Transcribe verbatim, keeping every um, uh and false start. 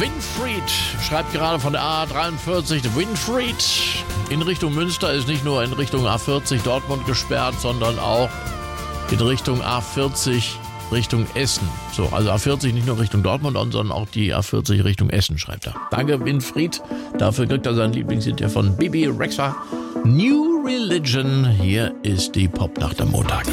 Winfried schreibt gerade von der A dreiundvierzig. Winfried in Richtung Münster ist nicht nur in Richtung A vierzig Dortmund gesperrt, sondern auch in Richtung A vierzig Richtung Essen. So, also A vierzig nicht nur Richtung Dortmund, sondern auch die A vierzig Richtung Essen, schreibt er. Danke, Winfried. Dafür kriegt er sein Lieblingslied ja von Bibi Rexha. New Religion. Hier ist die Popnacht am Montag.